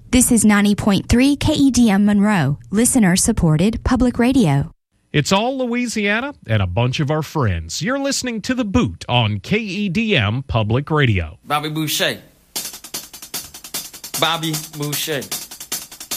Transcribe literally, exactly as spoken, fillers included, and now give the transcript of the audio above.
This is ninety point three K E D M Monroe, listener-supported public radio. It's all Louisiana and a bunch of our friends. You're listening to The Boot on K E D M Public Radio. Bobby Boucher. Bobby Boucher.